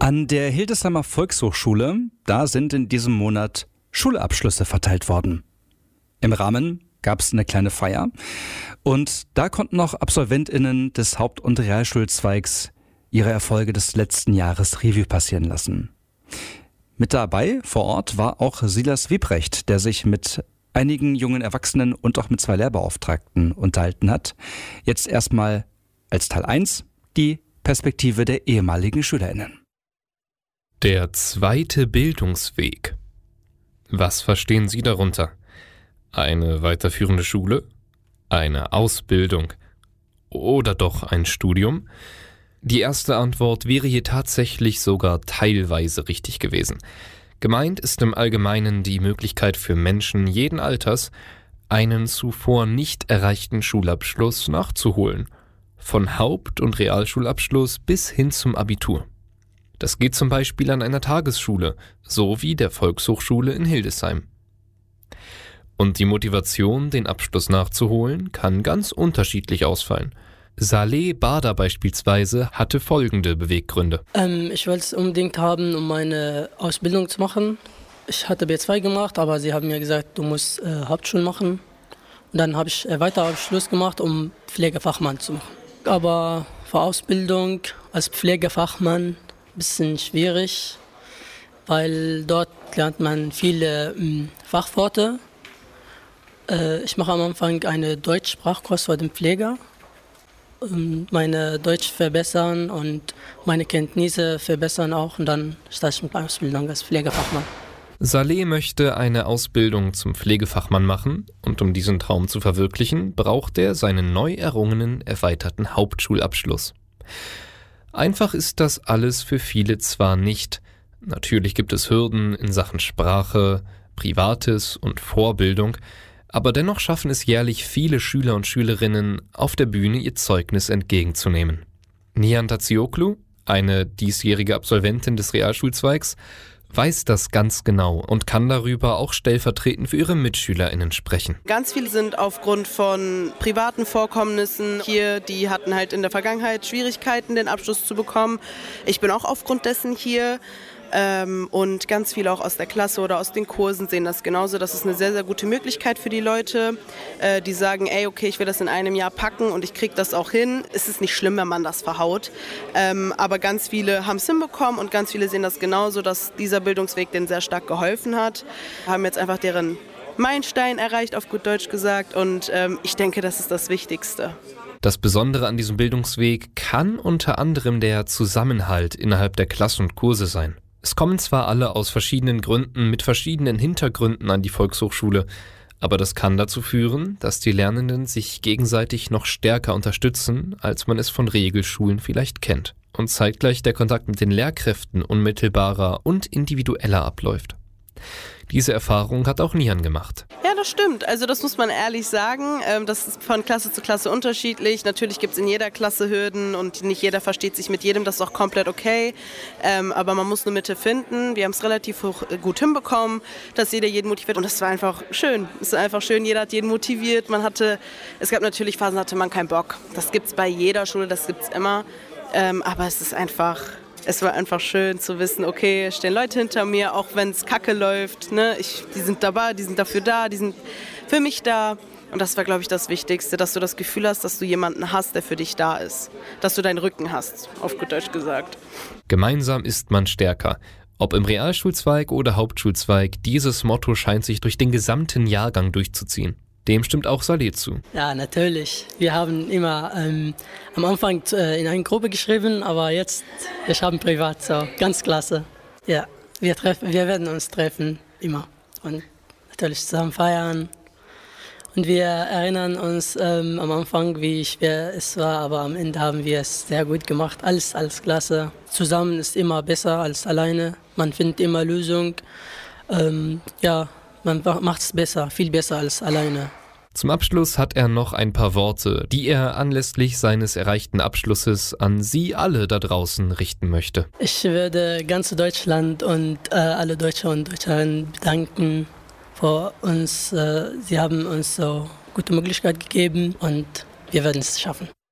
An der Hildesheimer Volkshochschule, da sind in diesem Monat Schulabschlüsse verteilt worden. Im Rahmen gab es eine kleine Feier und da konnten auch AbsolventInnen des Haupt- und Realschulzweigs ihre Erfolge des letzten Jahres Revue passieren lassen. Mit dabei vor Ort war auch Silas Wiebrecht, der sich mit einigen jungen Erwachsenen und auch mit 2 Lehrbeauftragten unterhalten hat. Jetzt erstmal als Teil 1 die Perspektive der ehemaligen SchülerInnen. Der zweite Bildungsweg. Was verstehen Sie darunter? Eine weiterführende Schule? Eine Ausbildung? Oder doch ein Studium? Die erste Antwort wäre hier tatsächlich sogar teilweise richtig gewesen. Gemeint ist im Allgemeinen die Möglichkeit für Menschen jeden Alters, einen zuvor nicht erreichten Schulabschluss nachzuholen. Von Haupt- und Realschulabschluss bis hin zum Abitur. Das geht zum Beispiel an einer Tagesschule, so wie der Volkshochschule in Hildesheim. Und die Motivation, den Abschluss nachzuholen, kann ganz unterschiedlich ausfallen. Saleh Bader beispielsweise hatte folgende Beweggründe. Ich wollte es unbedingt haben, um meine Ausbildung zu machen. Ich hatte B2 gemacht, aber sie haben mir gesagt, du musst Hauptschule machen. Und dann habe ich Weiterabschluss gemacht, um Pflegefachmann zu machen. Aber für Ausbildung als Pflegefachmann ein bisschen schwierig, weil dort lernt man viele Fachworte. Ich mache am Anfang einen Deutschsprachkurs für den Pfleger. Meine Deutsch verbessern und meine Kenntnisse verbessern auch und dann starte ich mit der Ausbildung als Pflegefachmann. Saleh möchte eine Ausbildung zum Pflegefachmann machen und um diesen Traum zu verwirklichen, braucht er seinen neu errungenen erweiterten Hauptschulabschluss. Einfach ist das alles für viele zwar nicht. Natürlich gibt es Hürden in Sachen Sprache, Privates und Vorbildung, aber dennoch schaffen es jährlich viele Schüler und Schülerinnen, auf der Bühne ihr Zeugnis entgegenzunehmen. Nihan Tazioglu, eine diesjährige Absolventin des Realschulzweigs, weiß das ganz genau und kann darüber auch stellvertretend für ihre MitschülerInnen sprechen. Ganz viele sind aufgrund von privaten Vorkommnissen hier, die hatten halt in der Vergangenheit Schwierigkeiten, den Abschluss zu bekommen. Ich bin auch aufgrund dessen hier. Und ganz viele auch aus der Klasse oder aus den Kursen sehen das genauso. Das ist eine sehr, sehr gute Möglichkeit für die Leute, die sagen, ey, okay, ich will das in einem Jahr packen und ich kriege das auch hin. Es ist nicht schlimm, wenn man das verhaut. Aber ganz viele haben es hinbekommen und ganz viele sehen das genauso, dass dieser Bildungsweg denen sehr stark geholfen hat. Haben jetzt einfach deren Meilenstein erreicht, auf gut Deutsch gesagt. Und ich denke, das ist das Wichtigste. Das Besondere an diesem Bildungsweg kann unter anderem der Zusammenhalt innerhalb der Klasse und Kurse sein. Es kommen zwar alle aus verschiedenen Gründen mit verschiedenen Hintergründen an die Volkshochschule, aber das kann dazu führen, dass die Lernenden sich gegenseitig noch stärker unterstützen, als man es von Regelschulen vielleicht kennt. Und zeitgleich der Kontakt mit den Lehrkräften unmittelbarer und individueller abläuft. Diese Erfahrung hat auch Nihan gemacht. Ja, das stimmt. Also das muss man ehrlich sagen. Das ist von Klasse zu Klasse unterschiedlich. Natürlich gibt es in jeder Klasse Hürden und nicht jeder versteht sich mit jedem. Das ist auch komplett okay. Aber man muss eine Mitte finden. Wir haben es relativ gut hinbekommen, dass jeder jeden motiviert. Und das war einfach schön. Es ist einfach schön, jeder hat jeden motiviert. Es gab natürlich Phasen, da hatte man keinen Bock. Das gibt es bei jeder Schule, das gibt es immer. Aber es war einfach schön zu wissen, okay, es stehen Leute hinter mir, auch wenn es kacke läuft. Ne? Die sind dabei, die sind dafür da, die sind für mich da. Und das war, glaube ich, das Wichtigste, dass du das Gefühl hast, dass du jemanden hast, der für dich da ist. Dass du deinen Rücken hast, auf gut Deutsch gesagt. Gemeinsam ist man stärker. Ob im Realschulzweig oder Hauptschulzweig, dieses Motto scheint sich durch den gesamten Jahrgang durchzuziehen. Dem stimmt auch Saleh zu. Ja, natürlich. Wir haben immer am Anfang in eine Gruppe geschrieben, aber jetzt, wir schreiben privat, so ganz klasse. Ja, wir werden uns treffen, immer. Und natürlich zusammen feiern. Und wir erinnern uns am Anfang, wie schwer es war, aber am Ende haben wir es sehr gut gemacht. Alles klasse. Zusammen ist immer besser als alleine. Man findet immer Lösungen. Man macht es besser, viel besser als alleine. Zum Abschluss hat er noch ein paar Worte, die er anlässlich seines erreichten Abschlusses an Sie alle da draußen richten möchte. Ich würde ganz Deutschland und alle Deutsche und Deutscherinnen bedanken für uns. Sie haben uns so gute Möglichkeit gegeben und wir werden es schaffen.